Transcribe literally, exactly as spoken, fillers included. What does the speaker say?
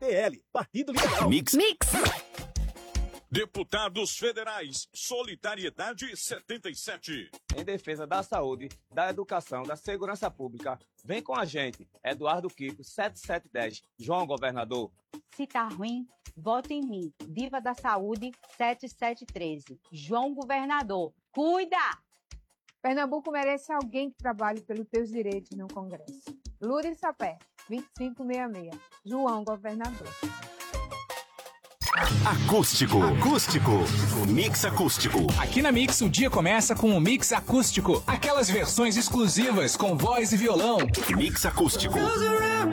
P L, Partido Liberal. Mix. Mix. Deputados Federais, Solidariedade setenta e sete. Em defesa da saúde, da educação, da segurança pública, vem com a gente. Eduardo Kiko, setenta e sete dez. João Governador. Se tá ruim, vote em mim. Diva da Saúde, setenta e sete treze. João Governador. Cuida! Pernambuco merece alguém que trabalhe pelos teus direitos no Congresso. Lourdes Sapé, vinte e cinco sessenta e seis. João Governador. Acústico. Acústico. Mix acústico. Aqui na Mix o dia começa com o Mix acústico. Aquelas versões exclusivas com voz e violão. Mix acústico.